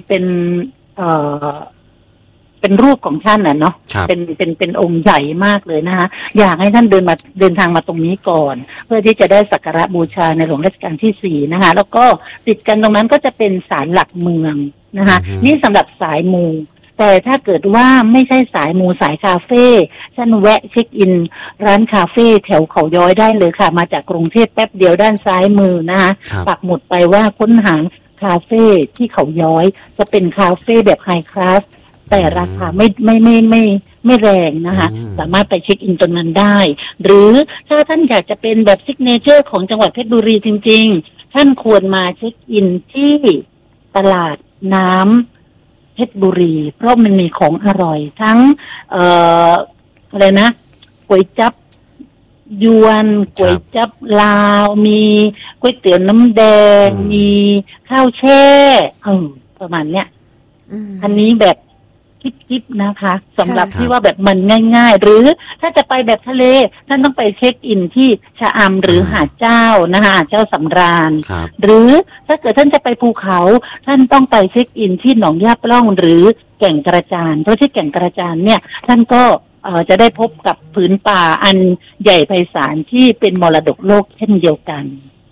เป็นรูปของท่านน่ะเนาะเป็นองค์ใหญ่มากเลยนะคะอยากให้ท่านเดินทางมาตรงนี้ก่อนเพื่อที่จะได้สักการะบูชาในหลวงรัชกาลที่4นะคะแล้วก็ติดกันตรงนั้นก็จะเป็นศาลหลักเมืองนะคะนี่สำหรับสายมูแต่ถ้าเกิดว่าไม่ใช่สายมูสายคาเฟ่ท่านแวะเช็คอินร้านคาเฟ่แถวเขาย้อยได้เลยค่ะมาจากกรุงเทพแป๊บเดียวด้านซ้ายมือนะคะปักหมุดไปว่าค้นหาคาเฟ่ที่เขาย้อยจะเป็นคาเฟ่แบบไฮคลาสแต่ราคาไม่แรงนะคะสามารถไปเช็คอินตรงนั้นได้หรือถ้าท่านอยากจะเป็นแบบซิกเนเจอร์ของจังหวัดเพชรบุรีจริงๆท่านควรมาเช็คอินที่ตลาดน้ำเพชรบุรีเพราะมันมีของอร่อยทั้งอะไรนะก๋วยจั๊บยวนก๋วยจั๊บลาวมีก๋วยเตี๋ยวน้ำแดงมีข้าวแช่ประมาณเนี้ยอันนี้แบบคิดนะคะสำหรับที่ว่าแบบมันง่ายๆหรือถ้าจะไปแบบทะเลท่านต้องไปเช็คอินที่ชะอำหรือหาดเจ้านะคะหาดเจ้าสำราญหรือถ้าเกิดท่านจะไปภูเขาท่านต้องไปเช็คอินที่หนองย่าปล่องหรือแก่งกระจานเพราะที่แก่งกระจานเนี่ยท่านก็จะได้พบกับผืนป่าอันใหญ่ไพศาลที่เป็นมรดกโลกเช่นเดียวกัน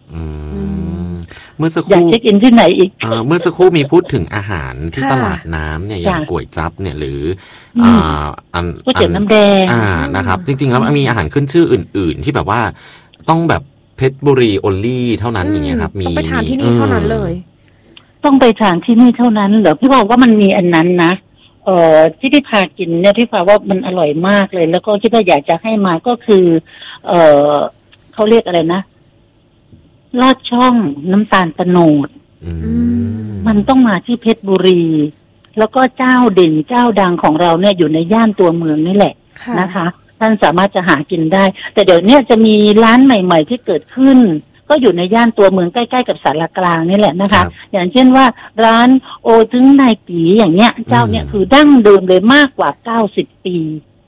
เมื่อสักครู่อยากเช็คอินที่ไหนอีกเมื่อสักครู่มีพูดถึงอาหารที่ตลาดน้ำเนี่ยอย่างก๋วยจั๊บเนี่ยหรือก๋วยเตี๋ยวน้ำแดงนะครับจริงๆแล้วมีอาหารขึ้นชื่ออื่นๆที่แบบว่าต้องแบบเพชรบุรีโอลี่เท่านั้นอย่างเงี้ยครับมีต้องไปทานที่นี่เท่านั้นเลยต้องไปทานที่นี่เท่านั้นเหรอพี่บอกว่ามันมีอันนั้นนะที่พี่พากินเนี่ยพี่พาว่ามันอร่อยมากเลยแล้วก็คิดว่าอยากจะให้มาก็คือเขาเรียกอะไรนะลอดช่องน้ำตาลโตนดมันต้องมาที่เพชรบุรีแล้วก็เจ้าเด่นเจ้าดังของเราเนี่ยอยู่ในย่านตัวเมืองนี่แหละนะคะท่านสามารถจะหากินได้แต่เดี๋ยวนี้จะมีร้านใหม่ๆที่เกิดขึ้นก็อยู่ในย่านตัวเมืองใกล้ๆกับศาลากลางนี่แหละนะคะอย่างเช่นว่าร้านโอถึงนายปีอย่างเงี้ยเจ้าเนี่ยคือดั้งเดิมเลยมากกว่า90ปี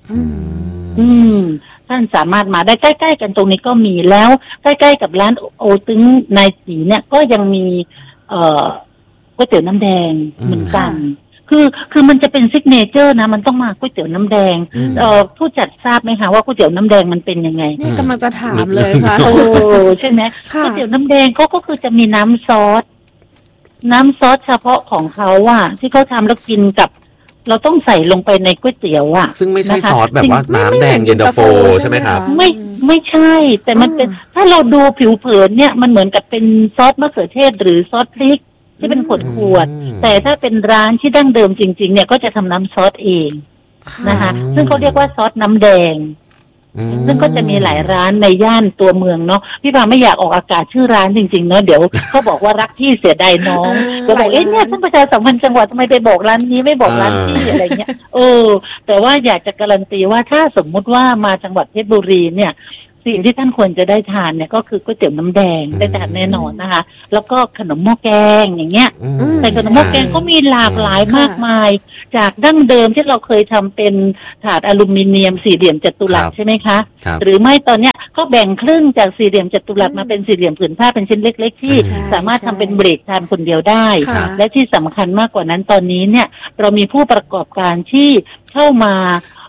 ท่านสามารถมาได้ใกล้ๆกันตรงนี้ก็มีแล้วใกล้ๆกับร้านโอตึงนายสีเนี่ยก็ยังมีก๋วยเตี๋ยวน้ำแดงเหมือนกันคือมันจะเป็นซิกเนเจอร์นะมันต้องมาก๋วยเตี๋ยวน้ำแดงผู้จัดทราบไหมคะว่าก๋วยเตี๋ยวน้ำแดงมันเป็นยังไงนี่กำลังจะถามเลยค่ะใช่ไหมก๋วยเตี๋ยวน้ำแดงก็คือจะมีน้ำซอสเฉพาะของเขาอะที่เขาทำแล้วกินกับเราต้องใส่ลงไปในก๋วยเตี๋ยวอ่ะซึ่งไม่ใช่ซอสแบบว่าน้ำแดงเย็นตาโฟใช่ไหมครับไม่ใช่แต่มันเป็นถ้าเราดูผิวเผินเนี่ยมันเหมือนกับเป็นซอสมะเขือเทศหรือซอสพริกที่เป็นขวดแต่ถ้าเป็นร้านที่ดั้งเดิมจริงๆเนี่ยก็จะทำน้ำซอสเองนะคะซึ่งเขาเรียกว่าซอสน้ำแดงซึ่งก็จะมีหลายร้านในย่านตัวเมืองเนาะพี่พาไม่อยากออกอากาศชื่อร้านจริงๆเนาะเดี๋ยวเขาบอกว่ารักที่เสียดายน้องก็บอกเนี่ยท่านประชาสัมพันธ์จังหวัดทำไมไปบอกร้านนี้ไม่บอกร้านที่อะไรเงี้ยแต่ว่าอยากจะการันตีว่าถ้าสมมุติว่ามาจังหวัดเพชรบุรีเนี่ยสิ่งที่ท่านควรจะได้ทานเนี่ยก็คือก๋วยเตี๋ยวน้ำแดงได้ทานแน่นอนนะคะแล้วก็ขนมหม้อแกงอย่างเงี้ยแต่ขนมหม้อแกงก็มีหลากหลายมากมายจากดั้งเดิมที่เราเคยทำเป็นถาดอลูมิเนียมสี่เหลี่ยมจัตุรัสใช่ไหมคะหรือไม่ตอนเนี้ยก็แบ่งครึ่งจากสี่เหลี่ยมจัตุรัสมาเป็นสี่เหลี่ยมผืนผ้าเป็นชิ้นเล็กๆที่สามารถทำเป็นเบรกทานคนเดียวได้และที่สำคัญมากกว่านั้นตอนนี้เนี่ยเรามีผู้ประกอบการที่เข้ามา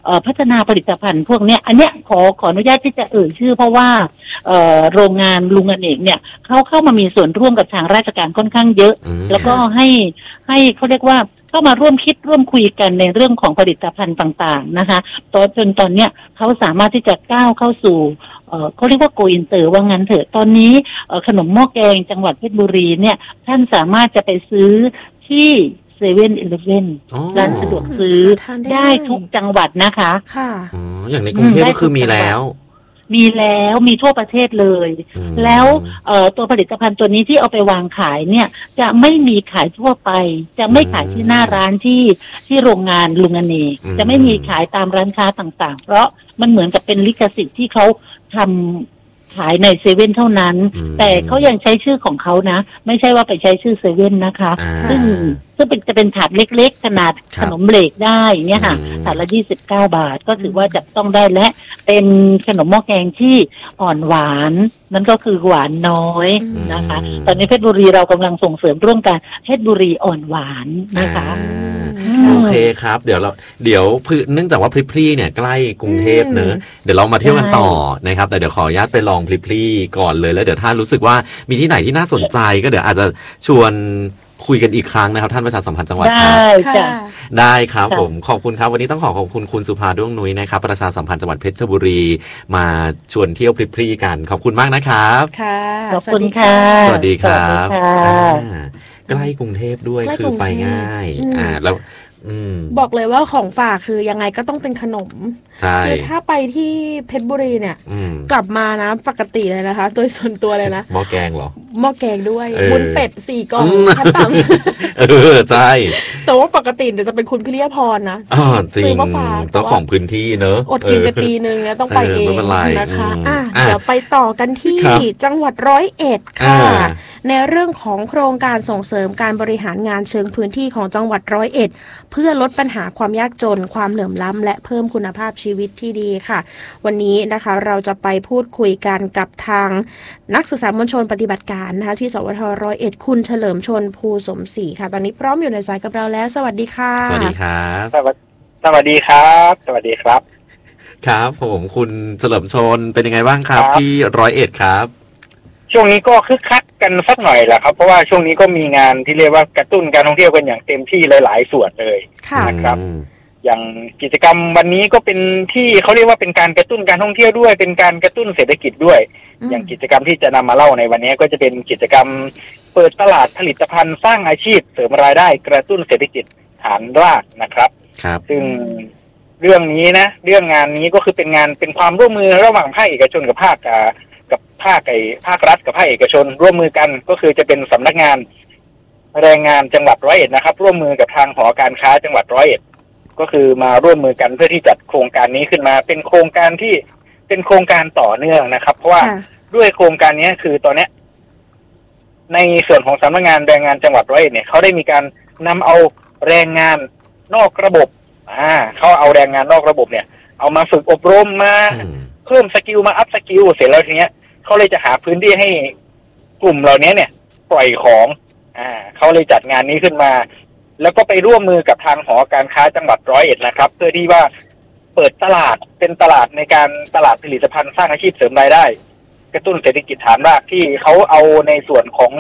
พัฒนาผลิตภัณฑ์พวกเนี้ยอันเนี้ยขออนุญาตที่จะเอ่ยชื่อเพราะว่าโรงงานลุงอเนกเนี่ยเขาเข้ามามีส่วนร่วมกับทางราชการค่อนข้างเยอะแล้วก็ให้เขาเรียกว่าเข้ามาร่วมคิดร่วมคุยกันในเรื่องของผลิตภัณฑ์ต่างๆนะคะจนตอนเนี้ยเขาสามารถที่จะก้าวเข้าสู่เขาเรียกว่าโกอินเตอร์ว่างั้นเถอะตอนนี้ขนมหม้อแกงจังหวัดเพชรบุรีเนี่ยท่านสามารถจะไปซื้อที่เซเว่นอีเลฟเว่นร้านสะดวกซื้อได้ทุกจังหวัดนะคะค่ะอย่างในกรุงเทพก็คือมีแล้วมีทั่วประเทศเลยแล้วตัวผลิตภัณฑ์ตัวนี้ที่เอาไปวางขายเนี่ยจะไม่มีขายทั่วไปจะไม่ขายที่หน้าร้านที่โรงงานลุงอเนกจะไม่มีขายตามร้านค้าต่างๆเพราะมันเหมือนกับเป็นลิขสิทธิ์ที่เขาทำขายในเซเว่นเท่านั้นแต่เขายังใช้ชื่อของเขานะไม่ใช่ว่าไปใช้ชื่อเซเว่นนะคะซึ่งจะเป็นถาดเล็กๆขนาดขนมเบรกได้เนี่ยค่ะถาดละ29 บาทก็ถือว่าจับต้องได้และเป็นขนมหม้อแกงที่อ่อนหวานนั่นก็คือหวานน้อยนะคะตอนนี้เพชรบุรีเรากำลังส่งเสริมร่วมกันเพชรบุรีอ่อนหวานนะคะโอเคครับเดี๋ยวเนื่องจากว่าพริพรี่เนี่ยใกล้กรุงเทพเนอะเดี๋ยวเรามาเที่ยวกันต่อนะครับแต่เดี๋ยวขออนุญาตไปลองพริพรี่ก่อนเลยแล้วเดี๋ยวถ้ารู้สึกว่ามีที่ไหนที่น่าสนใจก็เดี๋ยวอาจจะชวนคุยกันอีกครั้งนะครับท่านประชาสัมพันธ์จังหวัดครับได้ครับผมขอบคุณครับวันนี้ต้องขอบคุณคุณสุภาด้วงนุ้ยนะครับประชาสัมพันธ์จังหวัดเพชรบุรีมาชวนเที่ยวพริพรี่กันขอบคุณมากนะครับค่ะขอบคุณค่ะสวัสดีครับใกล้กรุงเทพด้วยคือไปง่ายแล้วบอกเลยว่าของฝากคือยังไงก็ต้องเป็นขนมคือถ้าไปที่เพชรบุรีเนี่ยกลับมานะปกติเลยนะคะโดยส่วนตัวเลยนะหม้อแกงเหรอหม้อแกงด้วยวุ้นเป็ด4 กล่องขั้นต่ำใช่แต่ว่าปกติเดี๋ยวจะเป็นคุณพิริยพรนะซื้อมาฝากเจ้าของพื้นที่เนอะอดกินไปปีนึงแล้วต้องไปเองนะคะเดี๋ยวไปต่อกันที่จังหวัด101ค่ะในเรื่องของโครงการส่งเสริมการบริหารงานเชิงพื้นที่ของจังหวัด101เพื่อลดปัญหาความยากจนความเหลื่อมล้ำและเพิ่มคุณภาพชีวิตที่ดีค่ะวันนี้นะคะเราจะไปพูดคุยกันกับทางนักศึกษามวลชนปฏิบัติการนะคะที่สวท101คุณเฉลิมชลภูสมศรีค่ะตอนนี้พร้อมอยู่ในสายกับเราแล้วสวัสดีค่ะสวัสดีครับสวัสดีครับสวัสดีครับครับผมคุณเฉลิมชลเป็นยังไงบ้างครับที่101ครับช่วงนี้ก็คึกคักกันสักหน่อยแหละครับเพราะว่าช่วงนี้ก็มีงานที่เรียกว่ากระตุ้นการท่องเที่ยวกันอย่างเต็มที่หลายๆส่วนเลยนะครับอย่างกิจกรรมวันนี้ก็เป็นที่เขาเรียกว่าเป็นการกระตุ้นการท่องเที่ยวด้วยเป็นการกระตุ้นเศรษฐกิจด้วยอย่างกิจกรรมที่จะนำมาเล่าในวันนี้ก็จะเป็นกิจกรรมเปิดตลาดผลิตภัณฑ์สร้างอาชีพเสริมรายได้กระตุ้นเศรษฐกิจฐานรากนะครับซึ่งเรื่องนี้นะเรื่องงานนี้ก็คือเป็นความร่วมมือระหว่างภาคเอกชนกับภาครัฐกับภาคเอกชนร่วมมือกันก็คือจะเป็นสำนักงานแรงงานจังหวัด101นะครับร่วมมือกับทางหอการค้าจังหวัด101ก็คือมาร่วมมือกันเพื่อที่จัดโครงการนี้ขึ้นมาเป็นโครงการที่เป็นโครงการต่อเนื่องนะครับเพราะว่าด้วยโครงการนี้คือตอนนี้ในส่วนของสำนักงานแรงงานจังหวัด101เนี่ยเขาได้มีการนำเอาแรงงานนอกระบบเขาเอาแรงงานนอกระบบเนี่ยเอามาฝึกอบรมมาเพิ่มสกิลมาอัพสกิลเสร็จแล้วทีเนี้ยเขาเลยจะหาพื้นที่ให้กลุ่มเหล่านี้เนี่ยปล่อยของเขาเลยจัดงานนี้ขึ้นมาแล้วก็ไปร่วมมือกับทางหอการค้าจังหวัด101นะครับเพื่อที่ว่าเปิดตลาดเป็นตลาดในการตลาดผลิตภัณฑ์สร้างอาชีพเสริมรายได้กระตุ้นเศรษฐกิจฐานรากที่เขาเอาในส่วนของ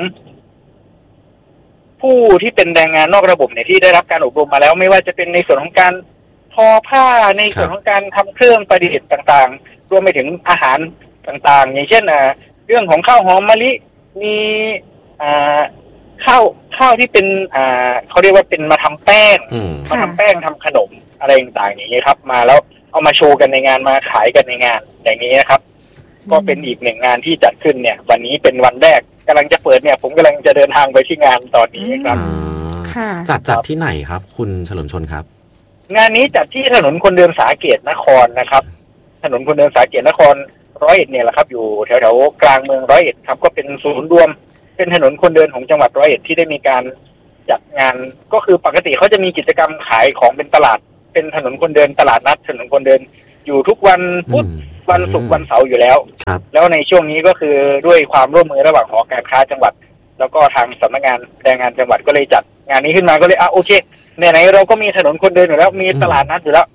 ผู้ที่เป็นแรงงานนอกระบบเนี่ยที่ได้รับการอบรมมาแล้วไม่ว่าจะเป็นในส่วนของการทอผ้าในส่วนของการทำเครื่องประดิษฐ์ต่างๆรวมไปถึงอาหารต่างๆอย่างเช่นเรื่องของข้าวหอมมะลิมีข้าวที่เป็นเขาเรียกว่าเป็นมาทำแป้งมาทำแป้งทำขนมอะไรต่างๆอย่างนี้ครับมาแล้วเอามาโชว์กันในงานมาขายกันในงานอย่างนี้นะครับก็เป็นอีกหนึ่งงานที่จัดขึ้นเนี่ยวันนี้เป็นวันแรกกำลังจะเปิดเนี่ยผมกำลังจะเดินทางไปที่งานตอนนี้ครับจัดที่ไหนครับคุณเฉลิมชลครับงานนี้จัดที่ถนนคนเดินสาเกตนครนะครับถนนคนเดินสาเกตนคร101เนี่ยแหละครับอยู่แถวๆกลางเมือง101ครับก็เป็นศูนย์รวมเป็นถนนคนเดินของจังหวัด101ที่ได้มีการจัดงานก็คือปกติเขาจะมีกิจกรรมขายของเป็นตลาดเป็นถนนคนเดินตลาดนัดถนนคนเดินอยู่ทุกวันพุธวันศุกร์วันเสาร์อยู่แล้วแล้วในช่วงนี้ก็คือด้วยความร่วมมือระหว่างหอการค้าจังหวัดแล้วก็ทางสำนักงานแรงงานจังหวัดก็เลยจัดงานนี้ขึ้นมาก็เลยโอเคไหนๆเราก็มีถนนคนเดินอยู่แล้วมีตลาดนัดอยู่แล้ว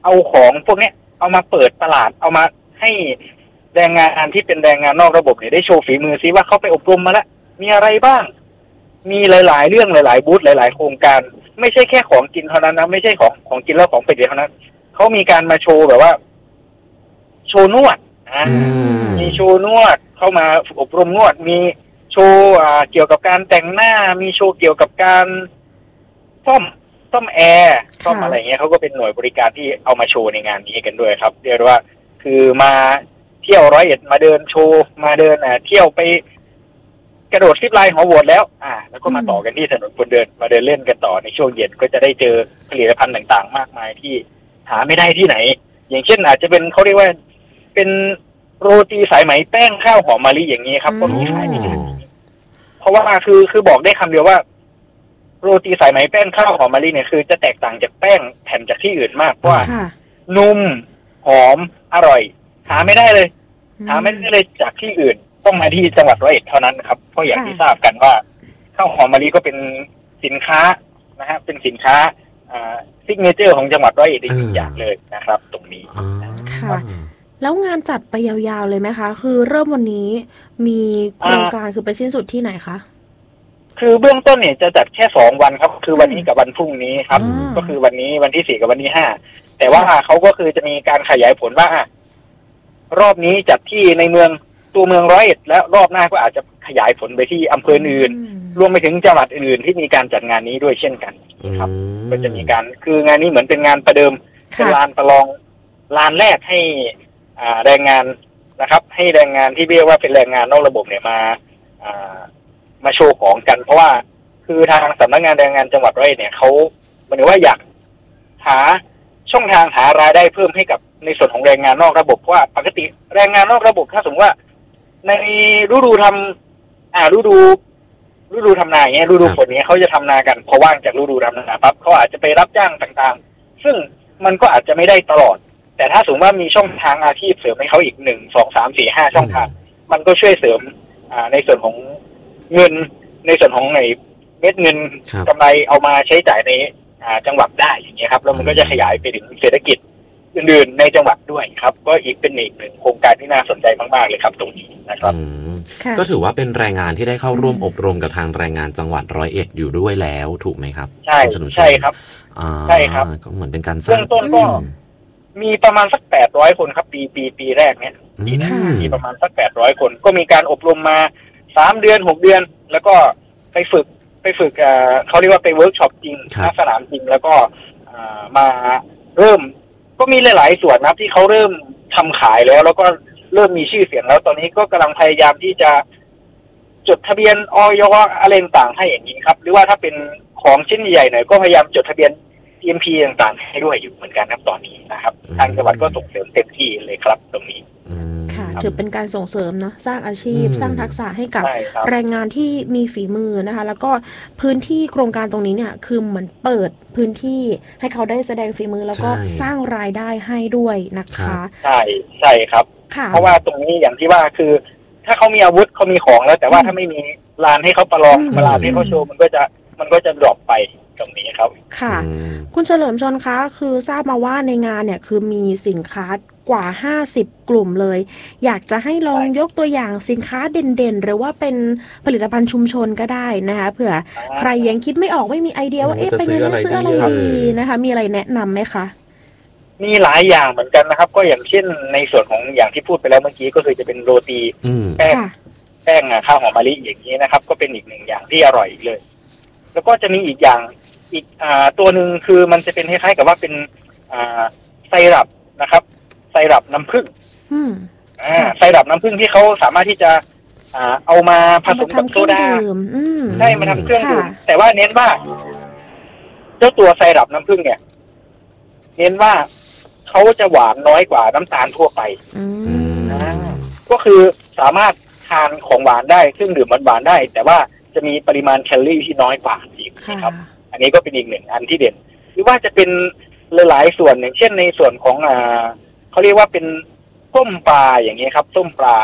เอาของพวกนี้เอามาเปิดตลาดเอามาให้แรงงานที่เป็นแรงงานนอกระบบเนี่ยได้โชว์ฝีมือซิว่าเขาไปอบรมมาแล้วมีอะไรบ้างมีหลายๆเรื่องหลายๆบูธหลายๆโครงการไม่ใช่แค่ของกินเท่านั้นนะไม่ใช่ของกินแล้วของไปเดี๋ยวเท่านั้นเขามีการมาโชว์แบบว่าโชว์นวดมีโชว์นวดเข้ามาอบรมนวดมีโชว์เกี่ยวกับการแต่งหน้ามีโชว์เกี่ยวกับการซ่อมแอร์ซ่อมอะไรเงี้ยเขาก็เป็นหน่วยบริการที่เอามาโชว์ในงานนี้กันด้วยครับเรียกว่าคือมาเที่ยว101มาเดินโชว์มาเดินเที่ยวไปกระโดดซิปไลน์หอโหวตแล้วแล้วก็มาต่อกันที่ถนนคนเดินมาเดินเล่นกันต่อในช่วงเย็นก็จะได้เจอผลิตภัณฑ์ต่างๆมากมายที่หาไม่ได้ที่ไหนอย่างเช่นอาจจะเป็นเขาเรียกว่าเป็นโรตีสายไหมแป้งข้าวหอมมะลิอย่างนี้ครับก็มีขายที่นี่เพราะว่าคือบอกได้คำเดียวว่าโรตีสายไหมแป้งข้าวหอมมะลิเนี่ยคือจะแตกต่างจากแป้งแผ่นจากที่อื่นมากเพราะว่านุ่มหอมอร่อยหาไม่ได้เลยจากที่อื่นต้องมาที่จังหวัดร้อยเอ็ดเท่านั้นครับเพราะอย่างที่ทราบกันว่าข้าวหอมมะลิก็เป็นสินค้านะฮะเป็นสินค้าซิกเนเจอร์ของจังหวัดร้อยเอ็ดอีกอย่างเลยนะครับตรงนี้ค่ะแล้วงานจัดไปยาวๆเลยไหมคะคือเริ่มวันนี้มีโครงการคือไปสิ้นสุดที่ไหนคะคือเบื้องต้นเนี่ยจะจัดแค่2 วันครับคือวันนี้กับวันพรุ่งนี้ครับก็คือวันนี้วันที่4กับวันที่5แต่ว่าเขาก็คือจะมีการขยายผลว่ารอบนี้จัดที่ในตัวเมืองร้อยเอ็ดแล้วรอบหน้าก็อาจจะขยายผลไปที่อำเภออื่นรวมไปถึงจังหวัดอื่นที่มีการจัดงานนี้ด้วยเช่นกันครับก็จะมีการคืองานนี้เหมือนเป็นงานประเดิมเป็นลานประลองลานแรกให้แรงงานนะครับให้แรงงานที่เรียกว่าเป็นแรงงานนอกระบบเนี่ยมาโชว์ของกันเพราะว่าคือทางสำนักงานแรงงานจังหวัดร้อยเอ็ดเนี่ยเขาหมายถึงว่าอยากหาช่องทางหารายได้เพิ่มให้กับในส่วนของแรงงานนอกระบบเพราะว่าปกติแรงงานนอกระบบถ้าสมมติว่าในฤดูทำฤดูทำนาอย่างเงี้ยฤดูฝนเนี้ยเขาจะทำนากันพอว่างจากฤดูทำนาปั๊บเขาอาจจะไปรับจ้างต่างๆซึ่งมันก็อาจจะไม่ได้ตลอดแต่ถ้าสมมติว่ามีช่องทางอาชีพเสริมให้เขาอีก1 2 3 4 5ช่องทางมันก็ช่วยเสริมในส่วนของเงินในส่วนของในเม็ดเงินกำไรเอามาใช้จ่ายในจังหวัดได้อย่างเงี้ยครับแล้วมันก็จะขยายไปถึงเศรษฐกิจอื่นๆในจังหวัดด้วยครับก็อีกเป็นอีกหนึ่งโครงการที่น่าสนใจมากๆเลยครับตรงนี้นะครับก็ถือว่าเป็นแรงงานที่ได้เข้าร่วมอบรมกับทางแรงงานจังหวัดร้อยเอ็ดอยู่ด้วยแล้วถูกไหมครับใช่ครับใช่ครับก็เหมือนเป็นการสร้างเบื้องต้นก็มีประมาณสัก800 คนครับปีแรกเนี่ยมีประมาณสัก800 คนก็มีการอบรมมา3 เดือน6 เดือนแล้วก็ไปฝึกเขาเรียกว่าไปเวิร์กช็อปจริงณสนามจริงแล้วก็มาเริ่มก็มีหลายๆส่วนนะที่เขาเริ่มทำขายแล้วก็เริ่มมีชื่อเสียงแล้วตอนนี้ก็กำลังพยายามที่จะจดทะเบียนอย.อะไรต่างๆให้อย่างนี้ครับหรือว่าถ้าเป็นของชิ้นใหญ่หน่อยก็พยายามจดทะเบียน GMP ต่างๆให้ด้วยอยู่เหมือนกันครับตอนนี้นะครับทางจังหวัดก็ส่งเสริมเต็มที่เลยครับตรงนี้ค่ะถือเป็นการส่งเสริมเนาะสร้างอาชีพสร้างทักษะให้กับแรงงานที่มีฝีมือนะคะแล้วก็พื้นที่โครงการตรงนี้เนี่ยคือเหมือนเปิดพื้นที่ให้เขาได้แสดงฝีมือแล้วก็สร้างรายได้ให้ด้วยนะคะใช่ครับเพราะว่าตรงนี้อย่างที่ว่าคือถ้าเขามีอาวุธเขามีของแล้วแต่ว่าถ้าไม่มีลานให้เขาประลองลานให้เขาโชว์มันก็จะดรอปไปตรงนี้ครับค่ะคุณเฉลิมชลคะคือทราบมาว่าในงานเนี่ยคือมีสินค้ากว่า50 กลุ่มเลยอยากจะให้ลองยกตัวอย่างสินค้าเด่นๆหรือว่าเป็นผลิตภัณฑ์ชุมชนก็ได้นะคะเผื่อใครยังคิดไม่ออกไม่มีไอเดียว่าไปเงินซื้ออะไรดีนะคะมีอะไรแนะนำไหมคะมีหลายอย่างเหมือนกันนะครับก็อย่างเช่นในส่วนของอย่างที่พูดไปแล้วเมื่อกี้ก็คือจะเป็นโรตีแป้งข้าวหอมมะลิอย่างนี้นะครับก็เป็นอีกหนึ่งอย่างที่อร่อยเลยแล้วก็จะมีอีกอย่างอีกตัวหนึ่งคือมันจะเป็นคล้ายๆกับว่าเป็นไซรัปนะครับไซรัปน้ำผึ้งไซรัปน้ำผึ้งที่เขาสามารถที่จะเอามาผสมกับโซดาได้มาทำเครื่องดื่มแต่ว่าเน้นว่าเจ้าตัวไซรัปน้ำผึ้งเนี่ยเน้นว่าเขาจะหวานน้อยกว่าน้ำตาลทั่วไปก็คือสามารถทานของหวานได้เครื่องดื่มหวานได้แต่ว่าจะมีปริมาณแคลอรี่ที่น้อยกว่าอีกนะครับอันนี้ก็เป็นอีกหนึ่งอันที่เด่นหรือว่าจะเป็นหลายๆส่วนอย่างเช่นในส่วนของเขาเรียกว่าเป็นต้มปลาอย่างเงี้ยครับต้มปลา